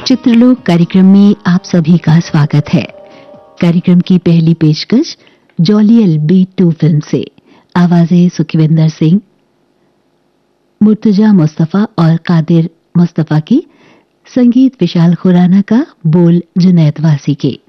चित्रलोक कार्यक्रम में आप सभी का स्वागत है। कार्यक्रम की पहली पेशकश जॉलियल B2 फिल्म से। आवाजें सुखविंदर सिंह, मुर्तजा मुस्तफा और कादिर मुस्तफा की, संगीत विशाल खुराना का, बोल जुनैद वासी के।